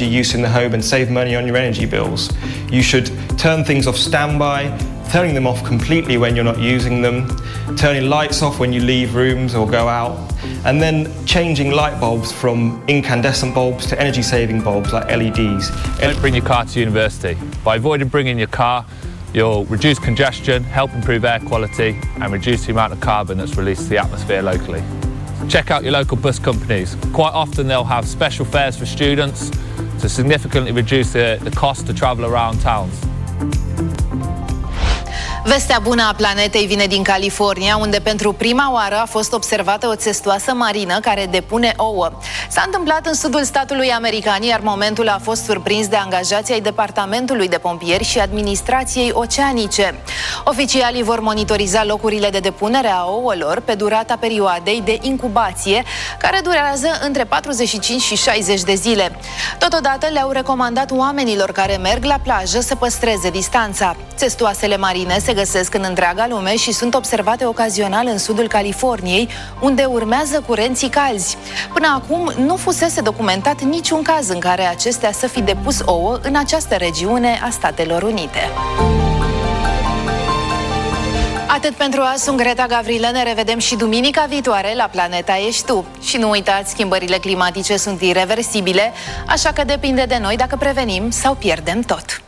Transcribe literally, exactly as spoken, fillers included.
energy use in the home and save money on your energy bills. You should turn things off standby, turning them off completely when you're not using them, turning lights off when you leave rooms or go out, and then changing light bulbs from incandescent bulbs to energy-saving bulbs like L E Ds. Don't bring your car to university. By avoiding bringing your car, you'll reduce congestion, help improve air quality, and reduce the amount of carbon that's released to the atmosphere locally. Check out your local bus companies. Quite often they'll have special fares for students to significantly reduce the, the cost to travel around towns. Vestea bună a planetei vine din California, unde pentru prima oară a fost observată o țestoasă marină care depune ouă. S-a întâmplat în sudul statului american, iar momentul a fost surprins de angajații ai Departamentului de Pompieri și Administrației Oceanice. Oficialii vor monitoriza locurile de depunere a ouălor pe durata perioadei de incubație, care durează între patruzeci și cinci și șaizeci de zile. Totodată le-au recomandat oamenilor care merg la plajă să păstreze distanța. Țestoasele marine se găsesc în întreaga lume și sunt observate ocazional în sudul Californiei, unde urmează curenții calzi. Până acum nu fusese documentat niciun caz în care acestea să fi depus ouă în această regiune a Statelor Unite. Atât pentru azi, sunt Greta Gavrilă, ne revedem și duminica viitoare la Planeta Ești Tu. Și nu uitați, schimbările climatice sunt ireversibile, așa că depinde de noi dacă prevenim sau pierdem tot.